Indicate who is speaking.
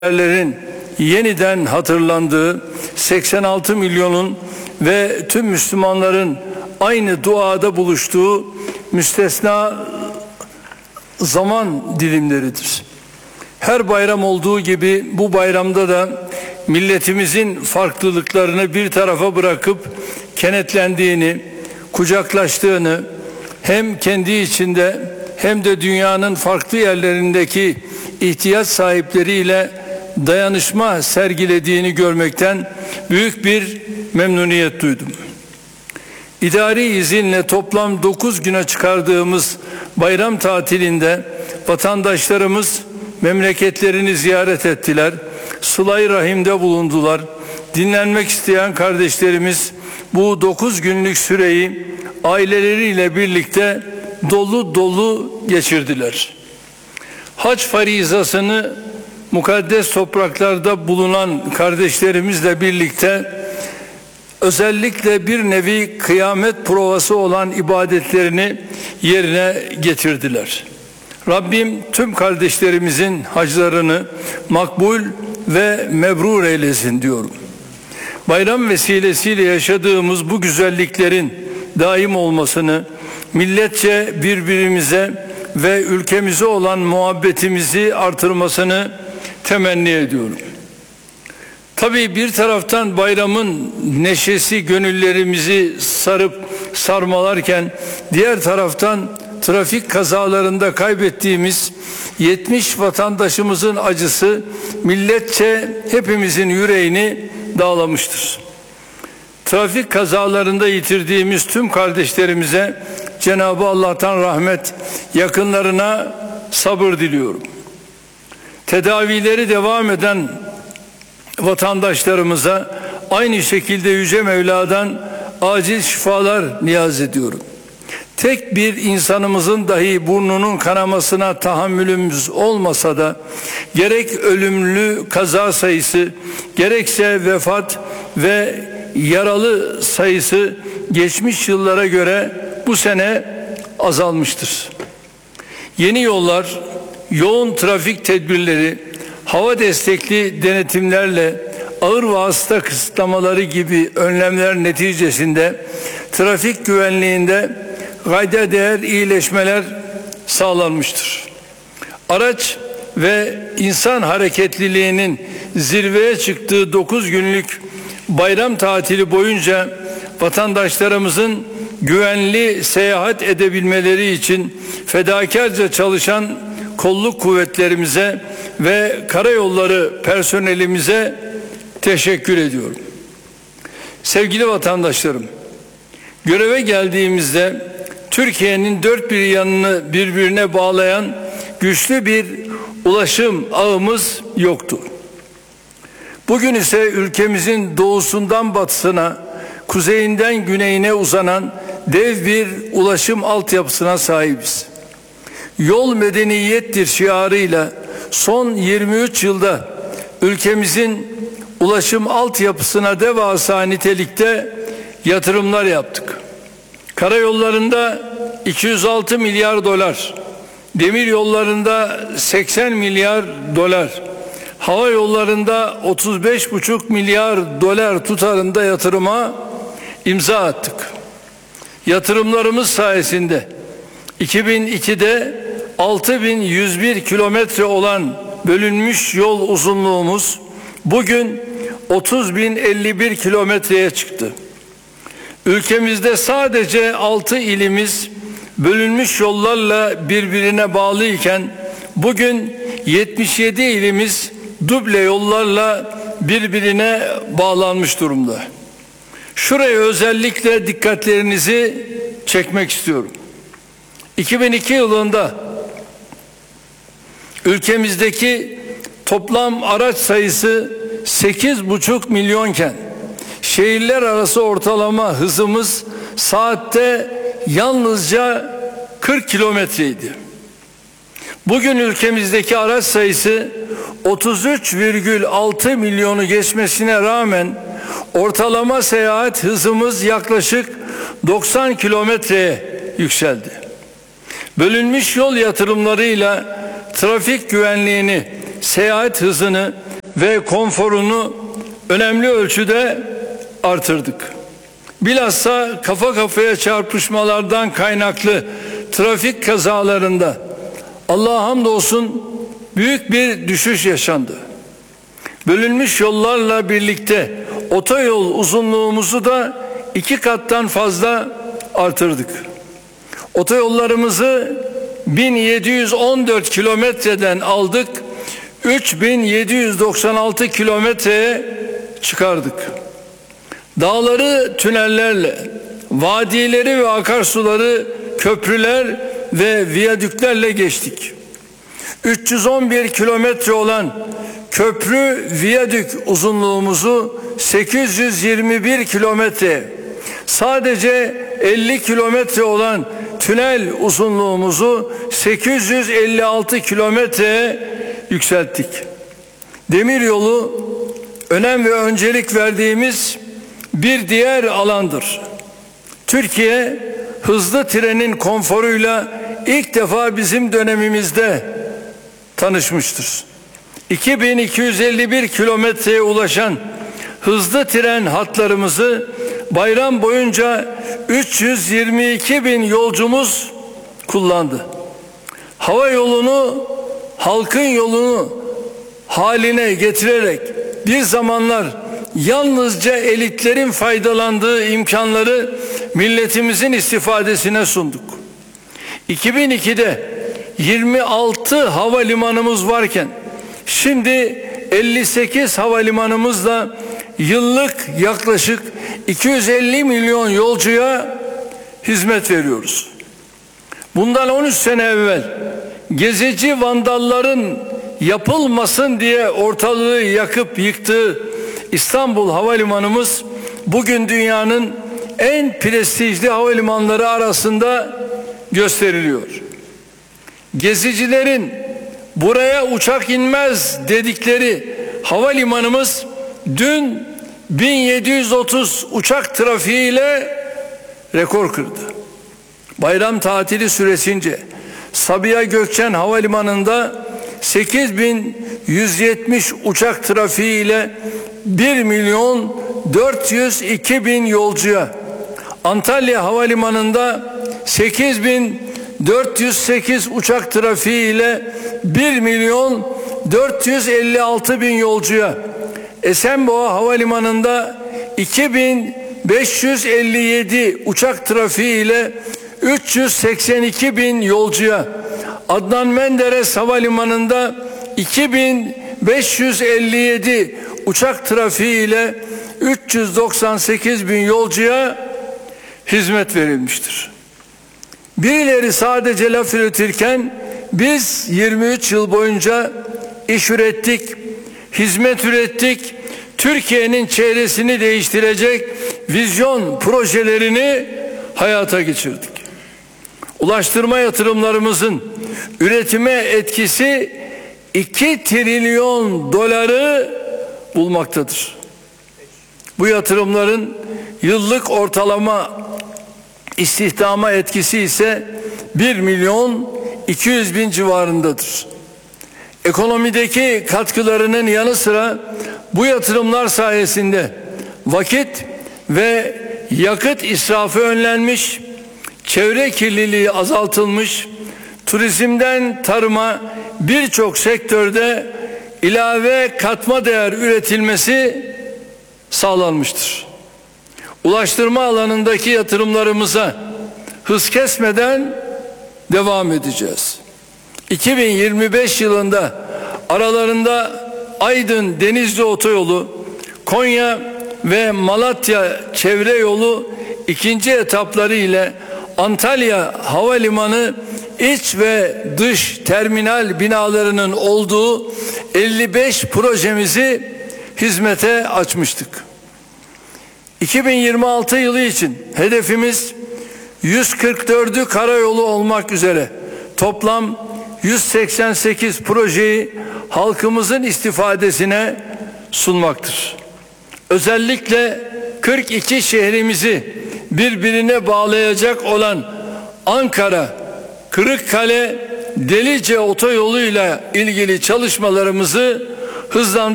Speaker 1: değerlerin yeniden hatırlandığı, 86 milyonun ve tüm Müslümanların aynı duada buluştuğu müstesna zaman dilimleridir. Her bayram olduğu gibi bu bayramda da milletimizin farklılıklarını bir tarafa bırakıp kenetlendiğini, kucaklaştığını, hem kendi içinde hem de dünyanın farklı yerlerindeki ihtiyaç sahipleriyle dayanışma sergilediğini görmekten büyük bir memnuniyet duydum. İdari izinle toplam 9 güne çıkardığımız bayram tatilinde vatandaşlarımız memleketlerini ziyaret ettiler, sıla-i rahimde bulundular. Dinlenmek isteyen kardeşlerimiz bu 9 günlük süreyi aileleriyle birlikte dolu dolu geçirdiler. Hac farizasını mukaddes topraklarda bulunan kardeşlerimizle birlikte özellikle bir nevi kıyamet provası olan ibadetlerini yerine getirdiler. Rabbim tüm kardeşlerimizin haclarını makbul ve mebrur eylesin diyorum. Bayram vesilesiyle yaşadığımız bu güzelliklerin daim olmasını, milletçe birbirimize ve ülkemize olan muhabbetimizi artırmasını temenni ediyorum. Tabii bir taraftan bayramın neşesi gönüllerimizi sarıp sarmalarken, diğer taraftan trafik kazalarında kaybettiğimiz 70 vatandaşımızın acısı milletçe hepimizin yüreğini dağlamıştır. Trafik kazalarında yitirdiğimiz tüm kardeşlerimize Cenab-ı Allah'tan rahmet, yakınlarına sabır diliyorum. Tedavileri devam eden vatandaşlarımıza aynı şekilde Yüce Mevla'dan acil şifalar niyaz ediyorum. Tek bir insanımızın dahi burnunun kanamasına tahammülümüz olmasa da gerek ölümlü kaza sayısı, gerekse vefat ve yaralı sayısı geçmiş yıllara göre bu sene azalmıştır. Yeni yollar, yoğun trafik tedbirleri, hava destekli denetimlerle ağır vasıta kısıtlamaları gibi önlemler neticesinde trafik güvenliğinde gayda değer iyileşmeler sağlanmıştır. Araç ve insan hareketliliğinin zirveye çıktığı 9 günlük bayram tatili boyunca vatandaşlarımızın güvenli seyahat edebilmeleri için fedakarca çalışan kolluk kuvvetlerimize ve karayolları personelimize teşekkür ediyorum. Sevgili vatandaşlarım, göreve geldiğimizde Türkiye'nin dört bir yanını birbirine bağlayan güçlü bir ulaşım ağımız yoktu. Bugün ise ülkemizin doğusundan batısına, kuzeyinden güneyine uzanan dev bir ulaşım altyapısına sahibiz. Yol medeniyettir şiarıyla son 23 yılda ülkemizin ulaşım altyapısına devasa nitelikte yatırımlar yaptık. Karayollarında 206 milyar dolar, demir yollarında 80 milyar dolar, hava yollarında 35,5 milyar dolar tutarında yatırıma imza attık. Yatırımlarımız sayesinde 2002'de 6101 kilometre olan bölünmüş yol uzunluğumuz bugün 30.051 kilometreye çıktı. Ülkemizde sadece 6 ilimiz bölünmüş yollarla birbirine bağlı iken bugün 77 ilimiz duble yollarla birbirine bağlanmış durumda. Şuraya özellikle dikkatlerinizi çekmek istiyorum. 2002 yılında ülkemizdeki toplam araç sayısı 8,5 milyonken şehirler arası ortalama hızımız saatte yalnızca 40 kilometreydi. Bugün ülkemizdeki araç sayısı 33,6 milyonu geçmesine rağmen ortalama seyahat hızımız yaklaşık 90 kilometreye yükseldi. Bölünmüş yol yatırımlarıyla trafik güvenliğini, seyahat hızını ve konforunu önemli ölçüde artırdık. Bilhassa kafa kafaya çarpışmalardan kaynaklı trafik kazalarında Allah'a hamdolsun büyük bir düşüş yaşandı. Bölünmüş yollarla birlikte otoyol uzunluğumuzu da 2 kattan fazla artırdık. Otoyollarımızı 1714 kilometreden aldık, 3796 kilometreye çıkardık. Dağları tünellerle, vadileri ve akarsuları köprüler ve viyadüklerle geçtik. 311 kilometre olan köprü viyadük uzunluğumuzu 821 kilometre, sadece 50 kilometre olan tünel uzunluğumuzu 856 kilometreye yükselttik. Demiryolu önem ve öncelik verdiğimiz bir diğer alandır. Türkiye hızlı trenin konforuyla ilk defa bizim dönemimizde tanışmıştır. 2251 kilometreye ulaşan hızlı tren hatlarımızı bayram boyunca 322 bin yolcumuz kullandı. Hava yolunu halkın yolunu haline getirerek bir zamanlar yalnızca elitlerin faydalandığı imkanları milletimizin istifadesine sunduk. 2002'de 26 havalimanımız varken şimdi 58 havalimanımızla yıllık yaklaşık 250 milyon yolcuya hizmet veriyoruz. Bundan 13 sene evvel gezici vandalların yapılmasın diye ortalığı yakıp yıktığı İstanbul Havalimanımız bugün dünyanın en prestijli havalimanları arasında gösteriliyor. Gezicilerin buraya uçak inmez dedikleri havalimanımız dün 1730 uçak trafiğiyle rekor kırdı. Bayram tatili süresince Sabiha Gökçen Havalimanı'nda 8170 uçak trafiğiyle 1.402.000 yolcuya, Antalya Havalimanı'nda 8408 uçak trafiğiyle 1.456.000 yolcuya, Esenboğa Havalimanı'nda 2557 uçak trafiğiyle 382.000 yolcuya, Adnan Menderes Havalimanı'nda 2557 uçak trafiğiyle 398.000 yolcuya hizmet verilmiştir. Birileri sadece laf üretirken biz 23 yıl boyunca iş ürettik, hizmet ürettik, Türkiye'nin çehresini değiştirecek vizyon projelerini hayata geçirdik. Ulaştırma yatırımlarımızın üretime etkisi 2 trilyon doları bulmaktadır. Bu yatırımların yıllık ortalama istihdama etkisi ise 1.200.000 civarındadır. Ekonomideki katkılarının yanı sıra bu yatırımlar sayesinde vakit ve yakıt israfı önlenmiş, çevre kirliliği azaltılmış, turizmden tarıma birçok sektörde ilave katma değer üretilmesi sağlanmıştır. Ulaştırma alanındaki yatırımlarımıza hız kesmeden devam edeceğiz. 2025 yılında aralarında Aydın Denizli Otoyolu, Konya ve Malatya Çevre Yolu ikinci etapları ile Antalya Havalimanı iç ve dış terminal binalarının olduğu 55 projemizi hizmete açmıştık. 2026 yılı için hedefimiz 144'ü karayolu olmak üzere toplam 188 projeyi halkımızın istifadesine sunmaktır. Özellikle 42 şehrimizi birbirine bağlayacak olan Ankara, Kırıkkale, Delice otoyoluyla ilgili çalışmalarımızı hızlandıracağız.